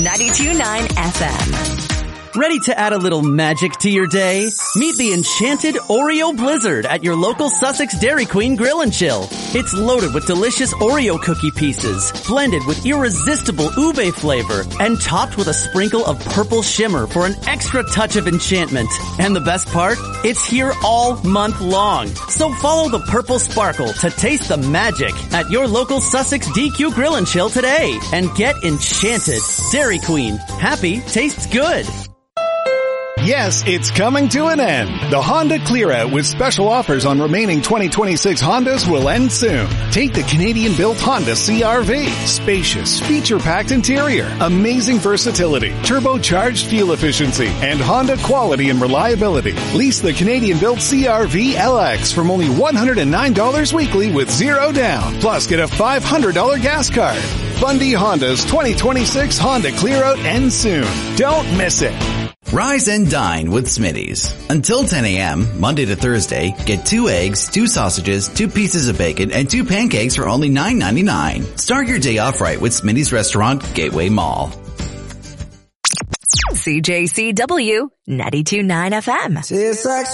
92.9 FM. Ready to add a little magic to your day? Meet the Enchanted Oreo Blizzard at your local Sussex Dairy Queen Grill and Chill. It's loaded with delicious Oreo cookie pieces, blended with irresistible ube flavor, and topped with a sprinkle of purple shimmer for an extra touch of enchantment. And the best part? It's here all month long. So follow the purple sparkle to taste the magic at your local Sussex DQ Grill and Chill today and get enchanted. Dairy Queen. Happy tastes good. Yes, it's coming to an end. The Honda Clear Out with special offers on remaining 2026 Hondas will end soon. Take the Canadian-built Honda CR-V. Spacious, feature-packed interior, amazing versatility, turbocharged fuel efficiency, and Honda quality and reliability. Lease the Canadian-built CR-V LX from only $109 weekly with zero down. Plus, get a $500 gas card. Bundy Honda's 2026 Honda Clear Out ends soon. Don't miss it. Rise and dine with Smitty's. Until 10 a.m., Monday to Thursday, get 2 eggs, 2 sausages, 2 pieces of bacon, and 2 pancakes for only $9.99. Start your day off right with Smitty's Restaurant, Gateway Mall. CJCW 92.9 FM.